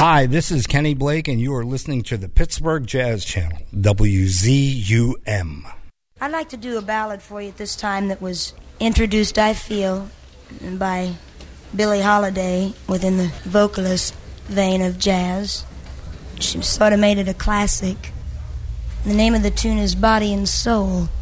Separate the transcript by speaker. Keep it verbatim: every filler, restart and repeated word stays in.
Speaker 1: Hi, this is Kenny Blake, and you are listening to the Pittsburgh Jazz Channel, W Z U M.
Speaker 2: I'd like to do a ballad for you at this time that was introduced, I feel, by Billie Holiday within the vocalist vein of jazz. She sort of made it a classic. The name of the tune is Body and Soul.